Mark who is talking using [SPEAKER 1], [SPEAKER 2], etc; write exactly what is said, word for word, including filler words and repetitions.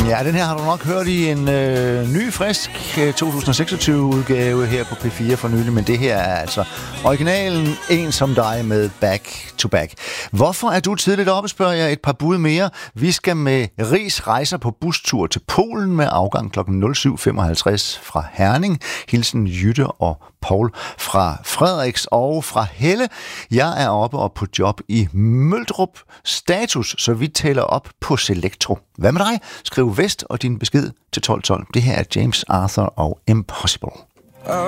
[SPEAKER 1] Ja, den her har du nok hørt i en øh, ny, frisk to tusind og seksogtyve-udgave her på P fire for nylig, men det her er altså originalen En som dig med Back to Back. Hvorfor er du tidligt oppe, spørger jeg. Et par bud mere. Vi skal med Ries rejser på bustur til Polen med afgang klokken nul syv femoghalvtreds fra Herning. Hilsen Jytte og Paul fra Frederiks og fra Helle. Jeg er oppe og på job i Møldrup. Status, så vi tæller op på Selectro. Hvad med dig? Skriv Vest og din besked til tolv tolv. Det her er James Arthur og Impossible.